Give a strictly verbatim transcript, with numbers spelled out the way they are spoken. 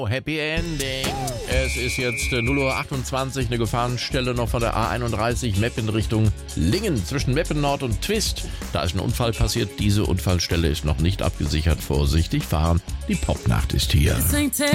Happy Ending. Es ist jetzt null Uhr achtundzwanzig, eine Gefahrenstelle noch von der A einunddreißig Meppen Richtung Lingen zwischen Meppen Nord und Twist. Da ist ein Unfall passiert. Diese Unfallstelle ist noch nicht abgesichert. Vorsichtig fahren. Die Popnacht ist hier.